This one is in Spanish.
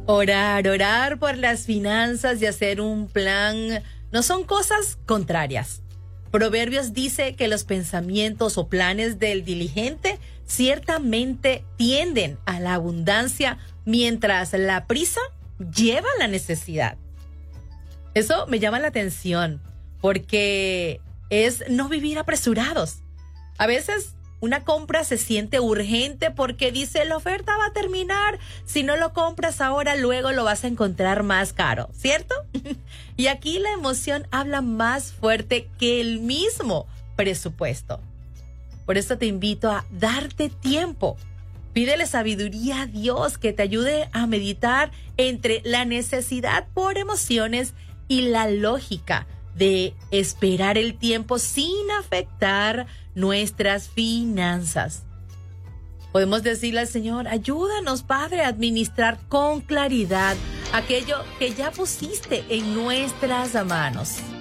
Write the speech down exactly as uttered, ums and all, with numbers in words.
Orar, orar por las finanzas y hacer un plan no son cosas contrarias. Proverbios dice que los pensamientos o planes del diligente ciertamente tienden a la abundancia, mientras la prisa lleva a la necesidad. Eso me llama la atención porque es no vivir apresurados. A veces una compra se siente urgente porque dice la oferta va a terminar. Si no lo compras ahora, luego lo vas a encontrar más caro, ¿cierto? Y aquí la emoción habla más fuerte que el mismo presupuesto. Por eso te invito a darte tiempo. Pídele sabiduría a Dios que te ayude a meditar entre la necesidad por emociones y la lógica de esperar el tiempo sin afectar nuestras finanzas. Podemos decirle al Señor, ayúdanos, Padre, a administrar con claridad aquello que ya pusiste en nuestras manos.